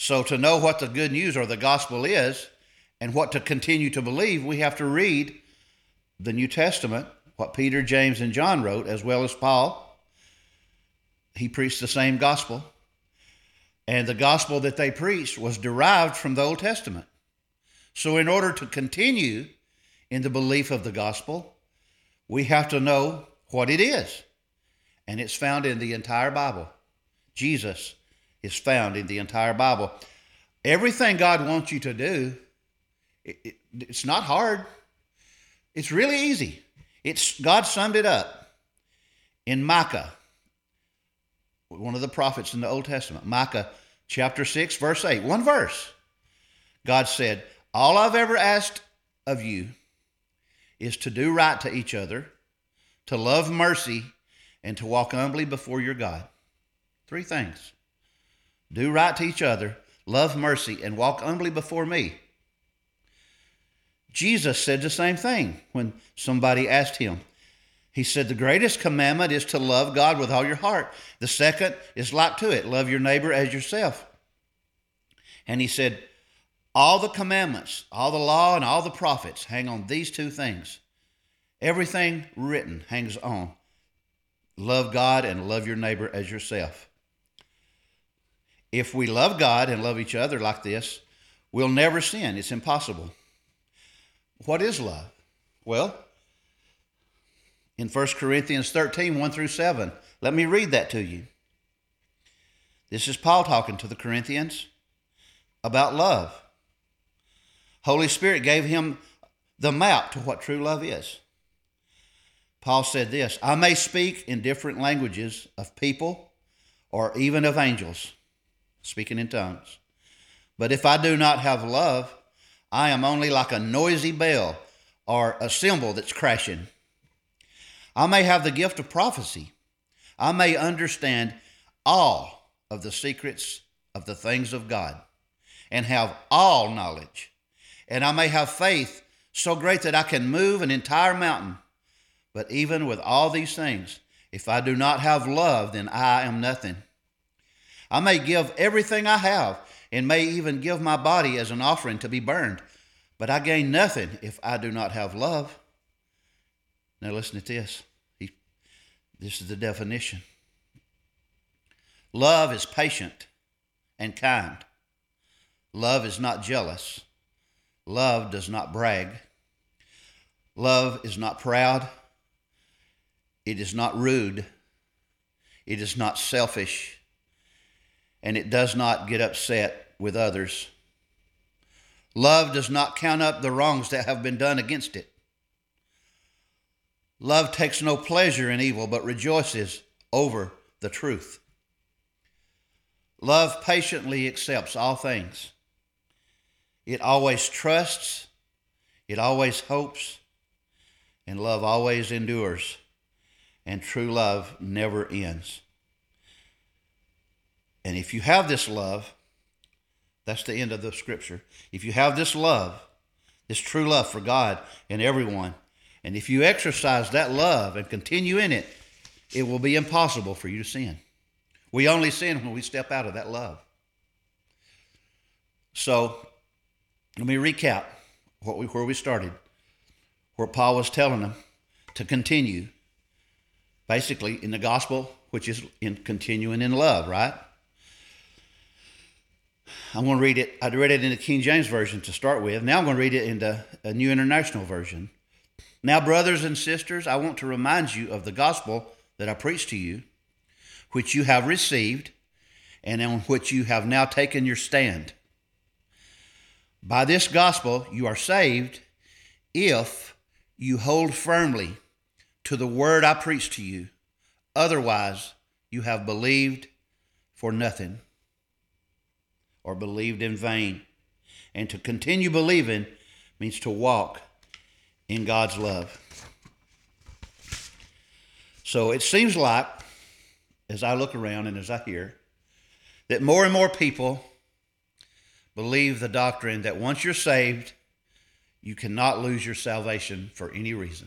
So to know what the good news or the gospel is and what to continue to believe, we have to read the New Testament, what Peter, James, and John wrote, as well as Paul. He preached the same gospel. And the gospel that they preached was derived from the Old Testament. So in order to continue in the belief of the gospel, we have to know what it is. And it's found in the entire Bible. Jesus is found in the entire Bible. Everything God wants you to do, it's not hard. It's really easy. God summed it up in Micah, one of the prophets in the Old Testament. Micah chapter 6, verse 8. One verse. God said, all I've ever asked of you is to do right to each other, to love mercy, and to walk humbly before your God. 3 things. Do right to each other, love mercy, and walk humbly before me. Jesus said the same thing when somebody asked him. He said, the greatest commandment is to love God with all your heart. The second is like to it, love your neighbor as yourself. And he said, all the commandments, all the law, and all the prophets hang on these 2 things. Everything written hangs on love God and love your neighbor as yourself. If we love God and love each other like this, we'll never sin. It's impossible. What is love? Well, in 1 Corinthians 13, 1 through 7, let me read that to you. This is Paul talking to the Corinthians about love. Holy Spirit gave him the map to what true love is. Paul said this, I may speak in different languages of people or even of angels, speaking in tongues. But if I do not have love, I am only like a noisy bell or a cymbal that's crashing. I may have the gift of prophecy. I may understand all of the secrets of the things of God and have all knowledge. And I may have faith so great that I can move an entire mountain. But even with all these things, if I do not have love, then I am nothing. I may give everything I have and may even give my body as an offering to be burned. But I gain nothing if I do not have love. Now listen to this. This is the definition. Love is patient and kind. Love is not jealous. Love does not brag. Love is not proud. It is not rude. It is not selfish. And it does not get upset with others. Love does not count up the wrongs that have been done against it. Love takes no pleasure in evil, but rejoices over the truth. Love patiently accepts all things. It always trusts. It always hopes. And love always endures. And true love never ends. And if you have this love, that's the end of the scripture. If you have this love, this true love for God and everyone, and if you exercise that love and continue in it, it will be impossible for you to sin. We only sin when we step out of that love. So, let me recap where we started, where Paul was telling them to continue, basically in the gospel, which is in continuing in love, right? I'm going to read it. I read it in the King James Version to start with. Now I'm going to read it in the New International Version. Now, brothers and sisters, I want to remind you of the gospel that I preached to you, which you have received, and on which you have now taken your stand. By this gospel you are saved if you hold firmly to the word I preached to you. Otherwise, you have believed for nothing, or believed in vain. And to continue believing means to walk in God's love. So it seems like, as I look around and as I hear, that more and more people believe the doctrine that once you're saved, you cannot lose your salvation for any reason.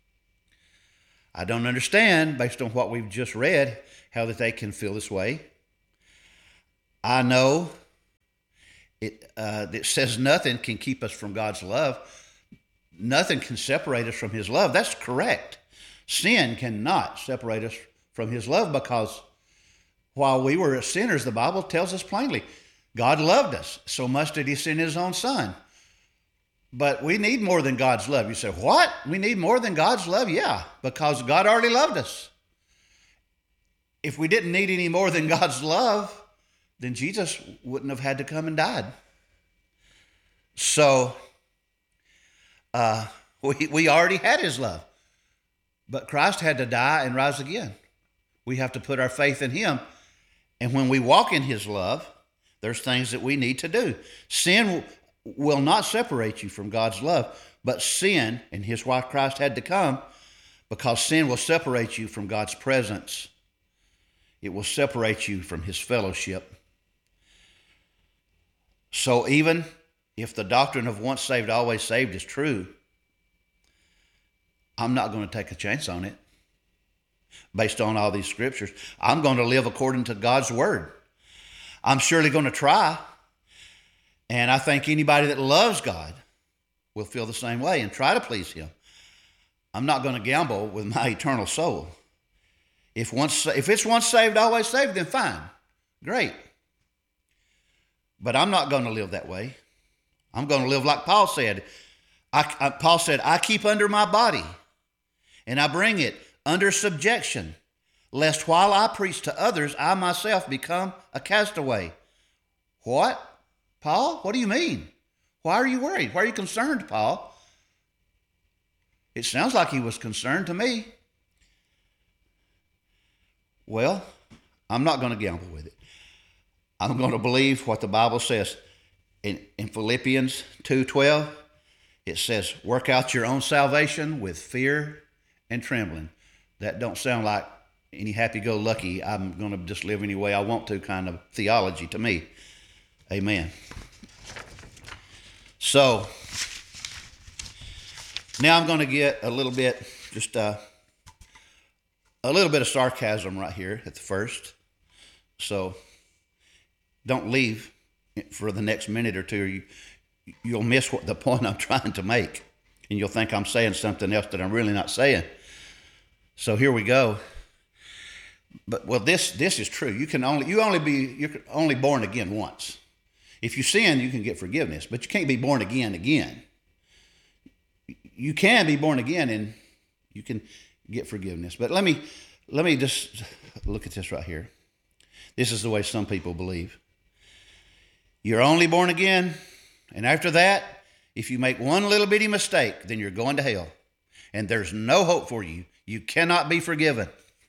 I don't understand, based on what we've just read, how that they can feel this way. I know It says nothing can keep us from God's love. Nothing can separate us from his love. That's correct. Sin cannot separate us from his love, because while we were sinners, the Bible tells us plainly, God loved us. So much did he send his own son. But we need more than God's love. You say, what? We need more than God's love? Yeah, because God already loved us. If we didn't need any more than God's love, then Jesus wouldn't have had to come and died. So we already had his love. But Christ had to die and rise again. We have to put our faith in him. And when we walk in his love, there's things that we need to do. Sin will not separate you from God's love, but sin, and here's why Christ had to come, because sin will separate you from God's presence. It will separate you from his fellowship. So even if the doctrine of once saved, always saved is true, I'm not going to take a chance on it based on all these scriptures. I'm going to live according to God's word. I'm surely going to try. And I think anybody that loves God will feel the same way and try to please him. I'm not going to gamble with my eternal soul. If it's once saved, always saved, then fine. Great. But I'm not going to live that way. I'm going to live like Paul said. Paul said, I keep under my body, and I bring it under subjection, lest while I preach to others, I myself become a castaway. What? Paul, what do you mean? Why are you worried? Why are you concerned, Paul? It sounds like he was concerned to me. Well, I'm not going to gamble with it. I'm going to believe what the Bible says. In Philippians 2:12, it says, work out your own salvation with fear and trembling. That don't sound like any happy-go-lucky, I'm going to just live any way I want to kind of theology to me. Amen. So, now I'm going to get a little bit, just a little bit of sarcasm right here at the first. So, don't leave for the next minute or two. You'll miss what the point I'm trying to make. And you'll think I'm saying something else that I'm really not saying. So here we go. But well, this is true. You're only born again once. If you sin, you can get forgiveness, but you can't be born again. You can be born again and you can get forgiveness. But let me just look at this right here. This is the way some people believe. You're only born again, and after that, if you make one little bitty mistake, then you're going to hell. And there's no hope for you. You cannot be forgiven.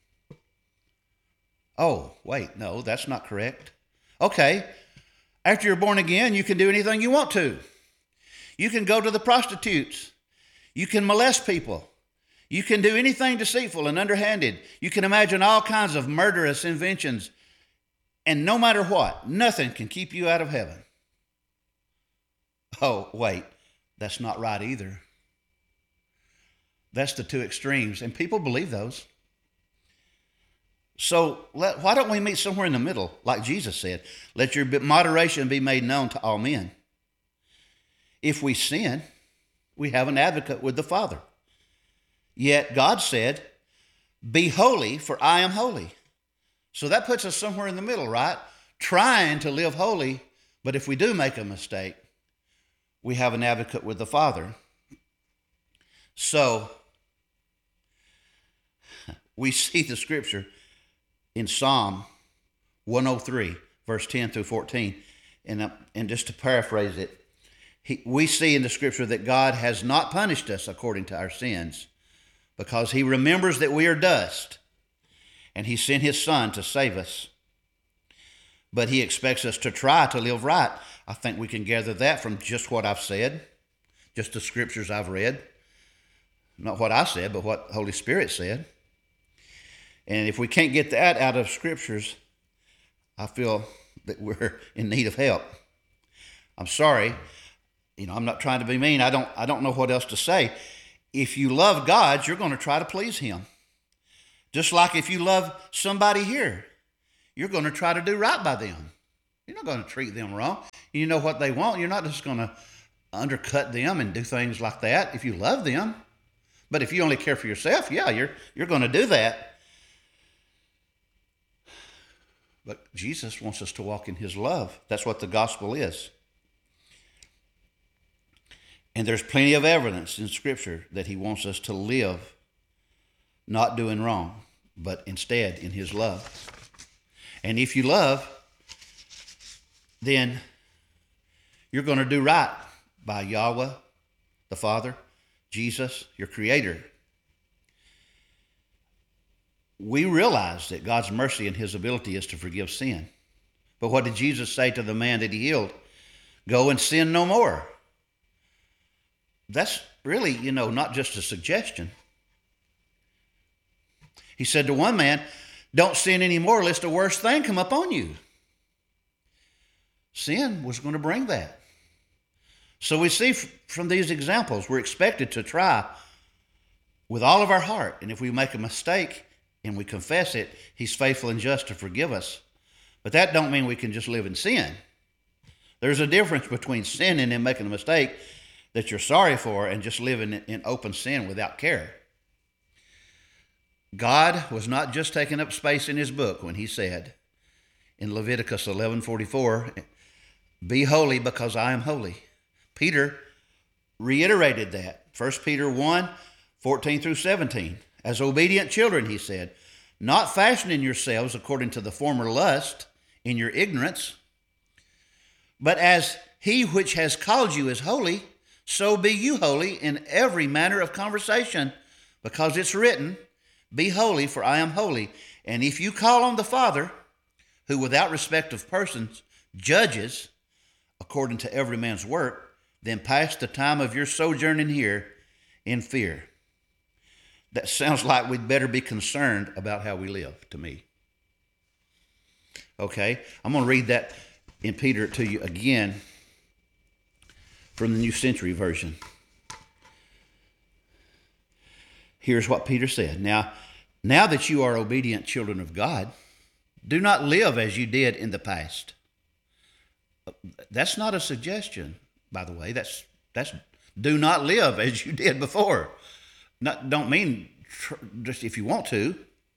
Oh, wait, no, that's not correct. Okay, after you're born again, you can do anything you want to. You can go to the prostitutes. You can molest people. You can do anything deceitful and underhanded. You can imagine all kinds of murderous inventions. And no matter what, nothing can keep you out of heaven. Oh, wait, that's not right either. That's the two extremes, and people believe those. So why don't we meet somewhere in the middle, like Jesus said? Let your moderation be made known to all men. If we sin, we have an advocate with the Father. Yet God said, be holy, for I am holy. So that puts us somewhere in the middle, right? Trying to live holy, but if we do make a mistake, we have an advocate with the Father. So we see the scripture in Psalm 103, verse 10 through 14. And just to paraphrase it, we see in the scripture that God has not punished us according to our sins, because he remembers that we are dust, and he sent his Son to save us. But he expects us to try to live right. I think we can gather that from just what I've said, just the scriptures I've read. Not what I said, but what the Holy Spirit said. And if we can't get that out of scriptures, I feel that we're in need of help. I'm sorry. I'm not trying to be mean. I don't know what else to say. If you love God, you're going to try to please him. Just like if you love somebody here, you're going to try to do right by them. You're not going to treat them wrong. You know what they want. You're not just going to undercut them and do things like that if you love them. But if you only care for yourself, yeah, you're going to do that. But Jesus wants us to walk in his love. That's what the gospel is. And there's plenty of evidence in Scripture that he wants us to live not doing wrong, but instead in his love. And if you love, then you're going to do right by Yahweh, the Father, Jesus, your Creator. We realize that God's mercy and his ability is to forgive sin. But what did Jesus say to the man that he healed? Go and sin no more. That's really, not just a suggestion. He said to one man, don't sin anymore lest a worse thing come upon you. Sin was going to bring that. So we see from these examples, we're expected to try with all of our heart. And if we make a mistake and we confess it, he's faithful and just to forgive us. But that don't mean we can just live in sin. There's a difference between sinning and making a mistake that you're sorry for and just living in open sin without care. God was not just taking up space in his book when he said in Leviticus 11:44, be holy because I am holy. Peter reiterated that. 1 Peter 1:14-17. As obedient children, he said, not fashioning yourselves according to the former lust in your ignorance, but as he which has called you is holy, so be you holy in every manner of conversation, because it's written, be holy, for I am holy. And if you call on the Father, who without respect of persons judges according to every man's work, then pass the time of your sojourning here in fear. That sounds like we'd better be concerned about how we live, to me. Okay, I'm going to read that in Peter to you again from the New Century Version. Here's what Peter said. Now that you are obedient children of God, do not live as you did in the past. That's not a suggestion, by the way. That's do not live as you did before. Don't mean just if you want to.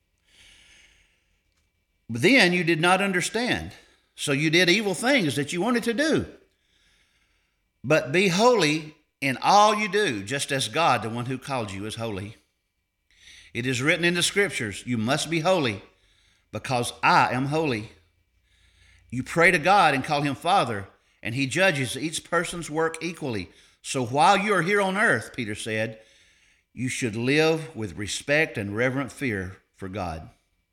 But then you did not understand, so you did evil things that you wanted to do. But be holy in all you do, just as God, the one who called you, is holy. It is written in the Scriptures, you must be holy because I am holy. You pray to God and call him Father, and he judges each person's work equally. So while you are here on earth, Peter said, you should live with respect and reverent fear for God.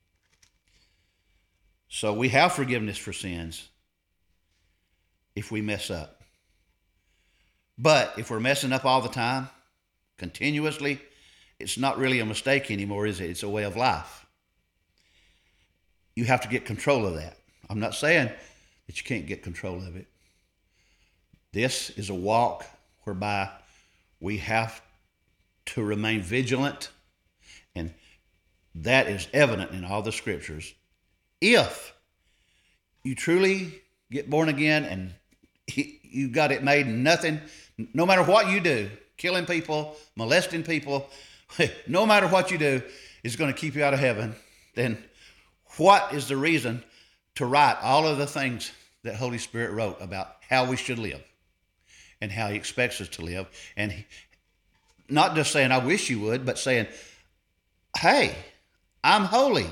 So we have forgiveness for sins if we mess up. But if we're messing up all the time, continuously, it's not really a mistake anymore, is it? It's a way of life. You have to get control of that. I'm not saying that you can't get control of it. This is a walk whereby we have to remain vigilant, and that is evident in all the Scriptures. If you truly get born again and you got it made, nothing, no matter what you do, killing people, molesting people, no matter what you do is going to keep you out of heaven, then what is the reason to write all of the things that Holy Spirit wrote about how we should live and how he expects us to live? And not just saying, I wish you would, but saying, hey, I'm holy.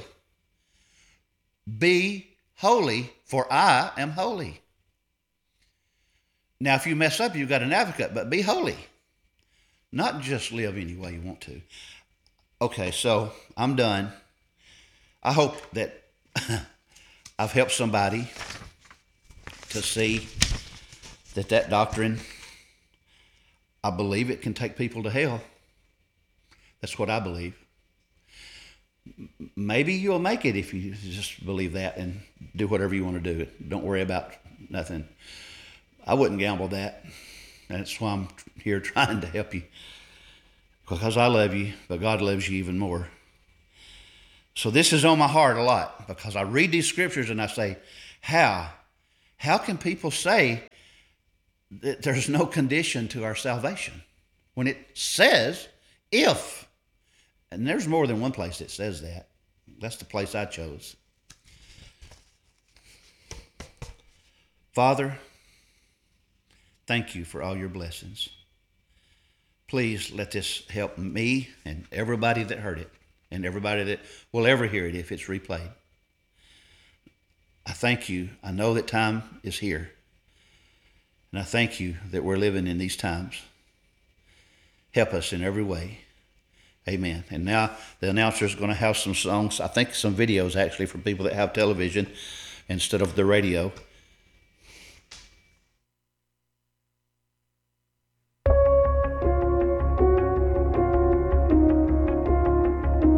Be holy, for I am holy. Now, if you mess up, you've got an advocate, but be holy. Not just live any way you want to. Okay, so I'm done. I hope that I've helped somebody to see that doctrine, I believe it can take people to hell. That's what I believe. Maybe you'll make it if you just believe that and do whatever you want to do. Don't worry about nothing. I wouldn't gamble that. That's why I'm here trying to help you. Because I love you, but God loves you even more. So this is on my heart a lot, because I read these scriptures and I say, how How can people say that there's no condition to our salvation when it says if? And there's more than one place that says that. That's the place I chose. Father, thank you for all your blessings. Please let this help me and everybody that heard it and everybody that will ever hear it if it's replayed. I thank you. I know that time is here. And I thank you that we're living in these times. Help us in every way. Amen. And now the announcer is going to have some songs, I think some videos actually for people that have television instead of the radio.